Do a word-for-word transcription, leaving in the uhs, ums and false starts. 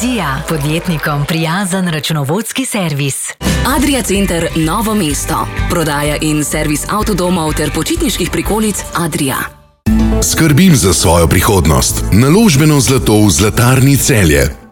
Revizija. Podjetnikom prijazen računovodski servis. Adria Center Novo mesto. Prodaja in servis avtodomov ter počitniških prikolic Adria. Skrbim za svojo prihodnost. Naložbeno zlato v Zlatarni Celje.